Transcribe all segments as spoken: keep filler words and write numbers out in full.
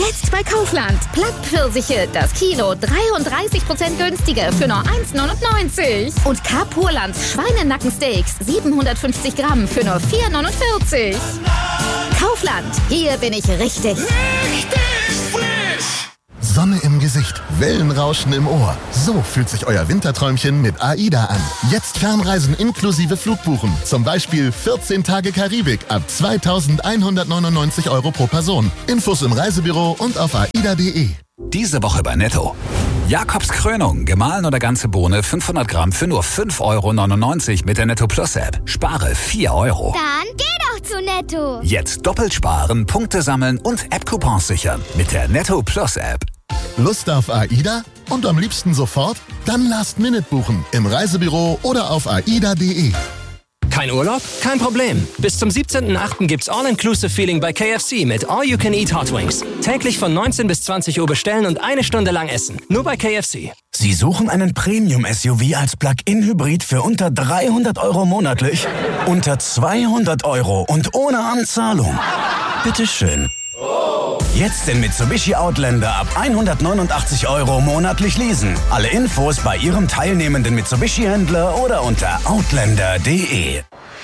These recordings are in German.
Jetzt bei Kaufland. Plattpfirsiche, das Kilo dreiunddreißig Prozent günstiger für nur eins neunundneunzig. Und Carpurlands Schweinenackensteaks siebenhundertfünfzig Gramm für nur vier neunundvierzig. Kaufland, hier bin ich richtig. Richtig frisch! Sonne im Gesicht, Wellenrauschen im Ohr. So fühlt sich euer Winterträumchen mit AIDA an. Jetzt Fernreisen inklusive Flugbuchen. Zum Beispiel vierzehn Tage Karibik ab zweitausendeinhundertneunundneunzig Euro pro Person. Infos im Reisebüro und auf aida punkt de. Diese Woche bei Netto. Jakobs Krönung, gemahlen oder ganze Bohne, fünfhundert Gramm für nur fünf Euro neunundneunzig mit der Netto Plus App. Spare vier Euro. Dann geh doch zu Netto. Jetzt doppelt sparen, Punkte sammeln und App-Coupons sichern mit der Netto Plus App. Lust auf AIDA? Und am liebsten sofort? Dann Last Minute buchen im Reisebüro oder auf aida punkt de. Kein Urlaub? Kein Problem. Bis zum siebzehnten achten gibt's All-Inclusive-Feeling bei K F C mit All-You-Can-Eat Hot Wings. Täglich von neunzehn bis zwanzig Uhr bestellen und eine Stunde lang essen. Nur bei K F C. Sie suchen einen Premium-S U V als Plug-in-Hybrid für unter dreihundert Euro monatlich? Unter zweihundert Euro und ohne Anzahlung? Bitteschön. Jetzt den Mitsubishi Outlander ab hundertneunundachtzig Euro monatlich leasen. Alle Infos bei Ihrem teilnehmenden Mitsubishi-Händler oder unter outlander punkt de.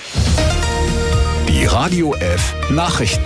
Die Radio F Nachrichten.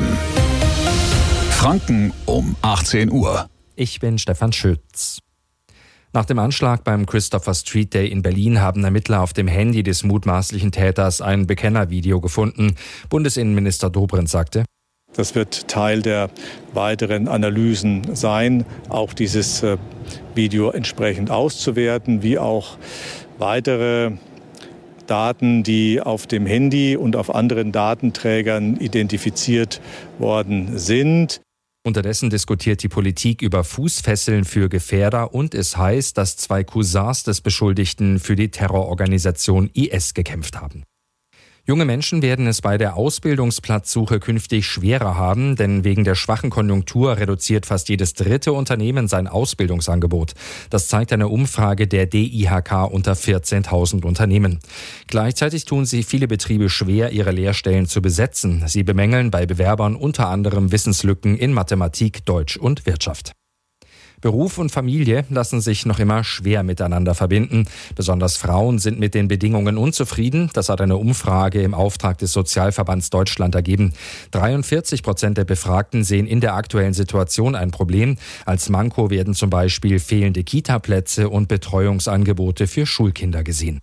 Franken um achtzehn Uhr. Ich bin Stefan Schütz. Nach dem Anschlag beim Christopher Street Day in Berlin haben Ermittler auf dem Handy des mutmaßlichen Täters ein Bekennervideo gefunden. Bundesinnenminister Dobrindt sagte: Das wird Teil der weiteren Analysen sein, auch dieses äh, Video entsprechend auszuwerten, wie auch weitere Daten, die auf dem Handy und auf anderen Datenträgern identifiziert worden sind. Unterdessen diskutiert die Politik über Fußfesseln für Gefährder und es heißt, dass zwei Cousins des Beschuldigten für die Terrororganisation I S gekämpft haben. Junge Menschen werden es bei der Ausbildungsplatzsuche künftig schwerer haben, denn wegen der schwachen Konjunktur reduziert fast jedes dritte Unternehmen sein Ausbildungsangebot. Das zeigt eine Umfrage der D I H K unter vierzehntausend Unternehmen. Gleichzeitig tun sich viele Betriebe schwer, ihre Lehrstellen zu besetzen. Sie bemängeln bei Bewerbern unter anderem Wissenslücken in Mathematik, Deutsch und Wirtschaft. Beruf und Familie lassen sich noch immer schwer miteinander verbinden. Besonders Frauen sind mit den Bedingungen unzufrieden. Das hat eine Umfrage im Auftrag des Sozialverbands Deutschland ergeben. dreiundvierzig Prozent der Befragten sehen in der aktuellen Situation ein Problem. Als Manko werden zum Beispiel fehlende Kita-Plätze und Betreuungsangebote für Schulkinder gesehen.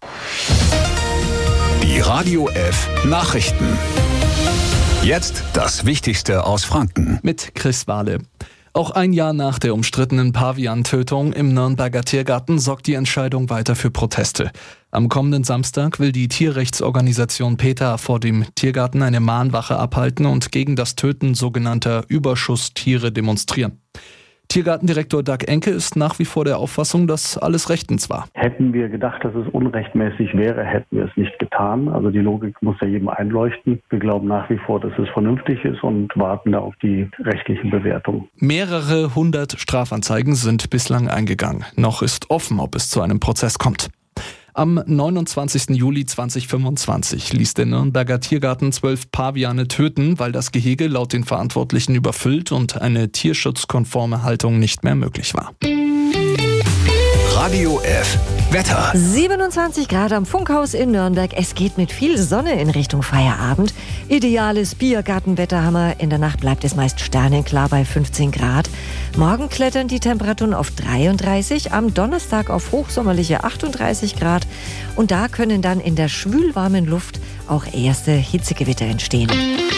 Die Radio F Nachrichten. Jetzt das Wichtigste aus Franken. Mit Chris Wahle. Auch ein Jahr nach der umstrittenen Pavian-Tötung im Nürnberger Tiergarten sorgt die Entscheidung weiter für Proteste. Am kommenden Samstag will die Tierrechtsorganisation PETA vor dem Tiergarten eine Mahnwache abhalten und gegen das Töten sogenannter Überschusstiere demonstrieren. Tiergartendirektor Doug Enke ist nach wie vor der Auffassung, dass alles rechtens war. Hätten wir gedacht, dass es unrechtmäßig wäre, hätten wir es nicht getan. Also die Logik muss ja jedem einleuchten. Wir glauben nach wie vor, dass es vernünftig ist und warten da auf die rechtlichen Bewertungen. Mehrere hundert Strafanzeigen sind bislang eingegangen. Noch ist offen, ob es zu einem Prozess kommt. Am neunundzwanzigsten Juli zweitausendfünfundzwanzig ließ der Nürnberger Tiergarten zwölf Paviane töten, weil das Gehege laut den Verantwortlichen überfüllt und eine tierschutzkonforme Haltung nicht mehr möglich war. Radio F Wetter. siebenundzwanzig Grad am Funkhaus in Nürnberg. Es geht mit viel Sonne in Richtung Feierabend. Ideales Biergartenwetter haben wir. In der Nacht bleibt es meist sternenklar bei fünfzehn Grad. Morgen klettern die Temperaturen auf dreiunddreißig, am Donnerstag auf hochsommerliche achtunddreißig Grad. Und da können dann in der schwülwarmen Luft auch erste Hitzegewitter entstehen.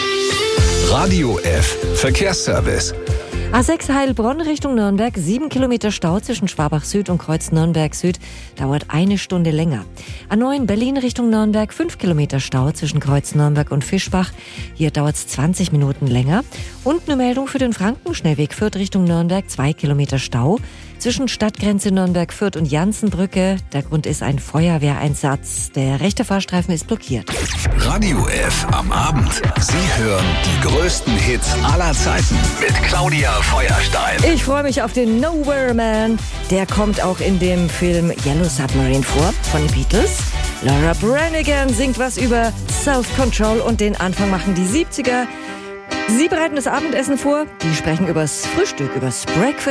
Radio F Verkehrsservice. A sechs Heilbronn Richtung Nürnberg, sieben Kilometer Stau zwischen Schwabach Süd und Kreuz Nürnberg Süd, dauert eine Stunde länger. A neun Berlin Richtung Nürnberg, fünf Kilometer Stau zwischen Kreuz Nürnberg und Fischbach, hier dauert es zwanzig Minuten länger. Und eine Meldung für den Frankenschnellweg Fürth Richtung Nürnberg, zwei Kilometer Stau zwischen Stadtgrenze Nürnberg Fürth und Jansenbrücke. Der Grund ist ein Feuerwehreinsatz. Der rechte Fahrstreifen ist blockiert. Radio F am Abend. Sie hören die größten Hits aller Zeiten mit Claudia Feuerstein. Ich freue mich auf den Nowhere Man. Der kommt auch in dem Film Yellow Submarine vor von den Beatles. Laura Branigan singt was über Self-Control und den Anfang machen die siebziger. Sie bereiten das Abendessen vor, die sprechen übers Frühstück, übers Breakfast.